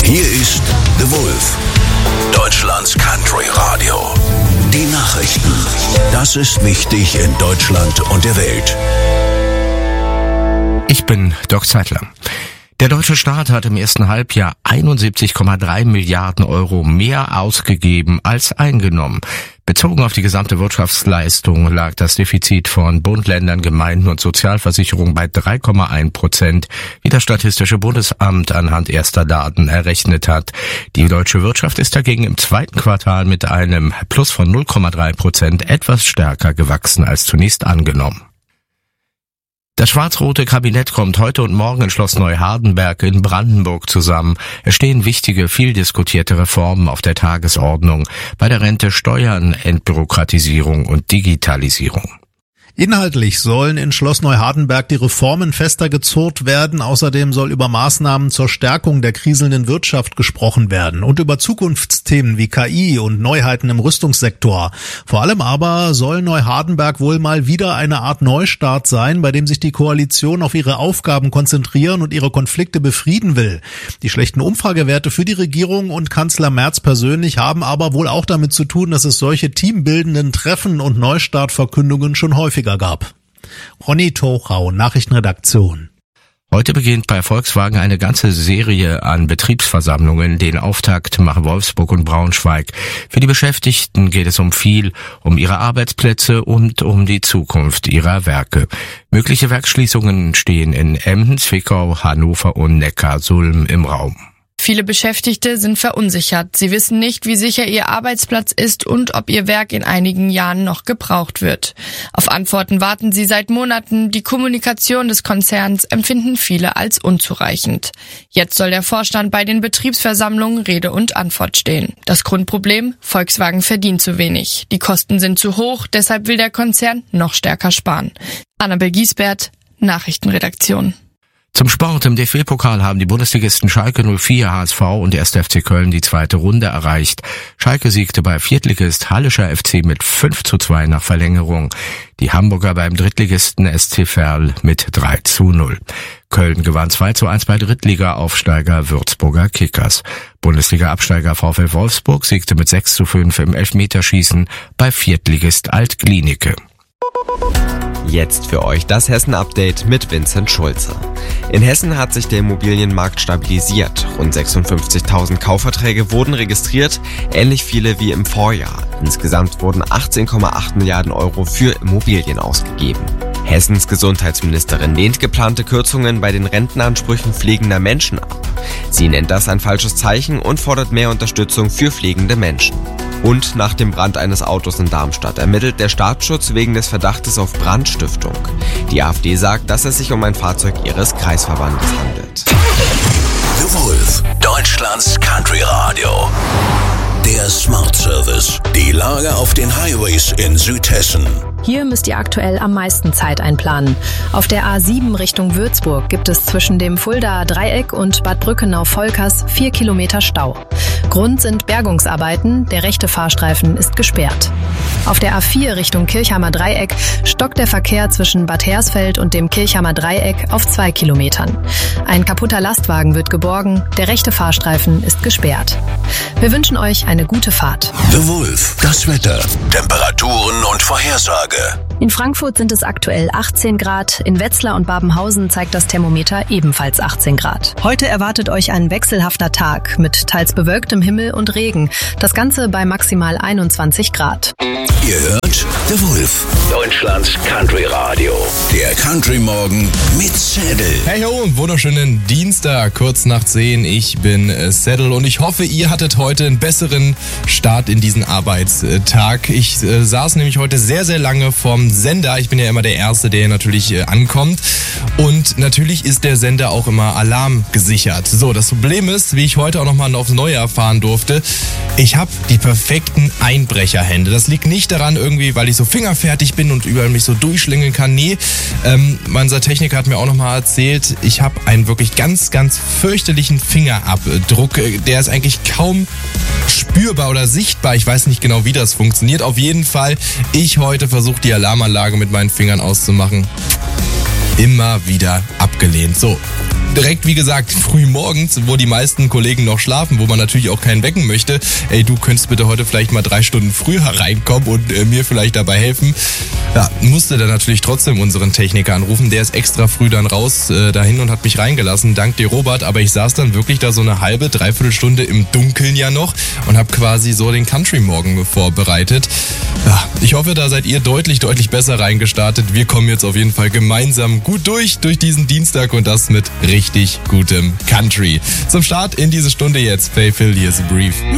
Hier ist The Wolf, Deutschlands Country Radio. Die Nachrichten. Das ist wichtig in Deutschland und der Welt. Ich bin Doc Zeitler. Der deutsche Staat hat im ersten Halbjahr 71,3 Milliarden Euro mehr ausgegeben als eingenommen. Bezogen auf die gesamte Wirtschaftsleistung lag das Defizit von Bund, Ländern, Gemeinden und Sozialversicherung bei 3,1%, wie das Statistische Bundesamt anhand erster Daten errechnet hat. Die deutsche Wirtschaft ist dagegen im zweiten Quartal mit einem Plus von 0,3% etwas stärker gewachsen als zunächst angenommen. Das schwarz-rote Kabinett kommt heute und morgen in Schloss Neuhardenberg in Brandenburg zusammen. Es stehen wichtige, viel diskutierte Reformen auf der Tagesordnung. Bei der Rente, Steuern, Entbürokratisierung und Digitalisierung. Inhaltlich sollen in Schloss Neuhardenberg die Reformen fester gezurrt werden. Außerdem soll über Maßnahmen zur Stärkung der kriselnden Wirtschaft gesprochen werden und über Zukunftsthemen wie KI und Neuheiten im Rüstungssektor. Vor allem aber soll Neuhardenberg wohl mal wieder eine Art Neustart sein, bei dem sich die Koalition auf ihre Aufgaben konzentrieren und ihre Konflikte befrieden will. Die schlechten Umfragewerte für die Regierung und Kanzler Merz persönlich haben aber wohl auch damit zu tun, dass es solche teambildenden Treffen und Neustartverkündungen schon häufiger gab. Ronny Tochau, Nachrichtenredaktion. Heute beginnt bei Volkswagen eine ganze Serie an Betriebsversammlungen. Den Auftakt machen Wolfsburg und Braunschweig. Für die Beschäftigten geht es um viel, um ihre Arbeitsplätze und um die Zukunft ihrer Werke. Mögliche Werksschließungen stehen in Emden, Zwickau, Hannover und Neckarsulm im Raum. Viele Beschäftigte sind verunsichert. Sie wissen nicht, wie sicher ihr Arbeitsplatz ist und ob ihr Werk in einigen Jahren noch gebraucht wird. Auf Antworten warten sie seit Monaten. Die Kommunikation des Konzerns empfinden viele als unzureichend. Jetzt soll der Vorstand bei den Betriebsversammlungen Rede und Antwort stehen. Das Grundproblem? Volkswagen verdient zu wenig. Die Kosten sind zu hoch, deshalb will der Konzern noch stärker sparen. Annabel Giesbert, Nachrichtenredaktion. Zum Sport. Im DFB-Pokal haben die Bundesligisten Schalke 04, HSV und der 1. FC Köln die zweite Runde erreicht. Schalke siegte bei Viertligist Hallischer FC mit 5:2 nach Verlängerung. Die Hamburger beim Drittligisten SC Verl mit 3:0. Köln gewann 2:1 bei Drittliga-Aufsteiger Würzburger Kickers. Bundesliga-Absteiger VfL Wolfsburg siegte mit 6:5 im Elfmeterschießen bei Viertligist Alt-Glienicke. Jetzt für euch das Hessen-Update mit Vincent Schulze. In Hessen hat sich der Immobilienmarkt stabilisiert. Rund 56.000 Kaufverträge wurden registriert, ähnlich viele wie im Vorjahr. Insgesamt wurden 18,8 Milliarden Euro für Immobilien ausgegeben. Hessens Gesundheitsministerin lehnt geplante Kürzungen bei den Rentenansprüchen pflegender Menschen ab. Sie nennt das ein falsches Zeichen und fordert mehr Unterstützung für pflegende Menschen. Und nach dem Brand eines Autos in Darmstadt ermittelt der Staatsschutz wegen des Verdachtes auf Brandstiftung. Die AfD sagt, dass es sich um ein Fahrzeug ihres Kreisverbandes handelt. The Wolf, Deutschlands Country Radio. Der Smart Service. Die Lage auf den Highways in Südhessen. Hier müsst ihr aktuell am meisten Zeit einplanen. Auf der A7 Richtung Würzburg gibt es zwischen dem Fuldaer Dreieck und Bad Brückenau-Volkers 4 Kilometer Stau. Grund sind Bergungsarbeiten, der rechte Fahrstreifen ist gesperrt. Auf der A4 Richtung Kirchheimer Dreieck stockt der Verkehr zwischen Bad Hersfeld und dem Kirchheimer Dreieck auf 2 Kilometern. Ein kaputter Lastwagen wird geborgen, der rechte Fahrstreifen ist gesperrt. Wir wünschen euch eine gute Fahrt. The Wolf, das Wetter, Temperaturen und Vorhersage. In Frankfurt sind es aktuell 18 Grad, in Wetzlar und Babenhausen zeigt das Thermometer ebenfalls 18 Grad. Heute erwartet euch ein wechselhafter Tag mit teils bewölktem Himmel und Regen. Das Ganze bei maximal 21 Grad. Ihr hört The Wolf, Deutschlands Country Radio. Der Country Morgen mit Saddle. Hey ho, wunderschönen Dienstag, kurz nach 10. Ich bin Saddle und ich hoffe, ihr hattet heute einen besseren Start in diesen Arbeitstag. Ich saß nämlich heute sehr, sehr lange vorm Sender. Ich bin ja immer der Erste, der natürlich ankommt. Und natürlich ist der Sender auch immer alarmgesichert. So, das Problem ist, wie ich heute auch nochmal aufs Neue erfahren durfte, ich habe die perfekten Einbrecherhände. Das liegt nicht daran irgendwie, weil ich so fingerfertig bin und überall mich so durchschlingeln kann. Nee, unser Techniker hat mir auch nochmal erzählt, ich habe einen wirklich ganz, ganz fürchterlichen Fingerabdruck. Der ist eigentlich kaum spürbar oder sichtbar. Ich weiß nicht genau, wie das funktioniert. Auf jeden Fall, ich heute versuche die Alarmanlage mit meinen Fingern auszumachen. Immer wieder abgelehnt. So, direkt, wie gesagt, früh morgens, wo die meisten Kollegen noch schlafen, wo man natürlich auch keinen wecken möchte. Ey, du könntest bitte heute vielleicht mal 3 Stunden früher reinkommen und mir vielleicht dabei helfen. Ja, musste dann natürlich trotzdem unseren Techniker anrufen. Der ist extra früh dann raus dahin und hat mich reingelassen. Dank dir, Robert. Aber ich saß dann wirklich da so eine halbe, dreiviertel Stunde im Dunkeln ja noch und habe quasi so den Country-Morgen vorbereitet. Ja, ich hoffe, da seid ihr deutlich besser reingestartet. Wir kommen jetzt auf jeden Fall gemeinsam gut durch diesen Dienstag und das mit richtig gutem Country. Zum Start in diese Stunde jetzt Faye Phil, hier ist A Brief.